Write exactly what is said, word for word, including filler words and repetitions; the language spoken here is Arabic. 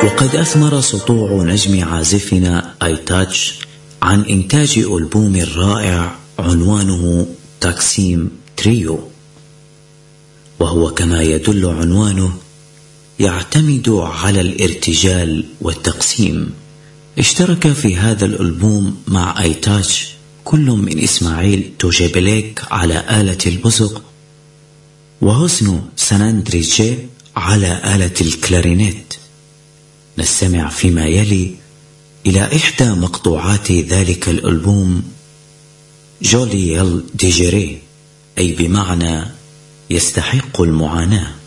وقد أثمر سطوع نجم عازفنا أيتاتش عن إنتاج ألبوم رائع عنوانه تاكسيم تريو، وهو كما يدل عنوانه يعتمد على الارتجال والتقسيم. اشترك في هذا الألبوم مع أيتاتش كل من إسماعيل توجيبليك على آلة البزق، وحسن سناندريجي على آلة الكلارينيت. نستمع فيما يلي إلى إحدى مقطوعات ذلك الألبوم، جولي يل ديجيري، أي بمعنى يستحق المعاناة.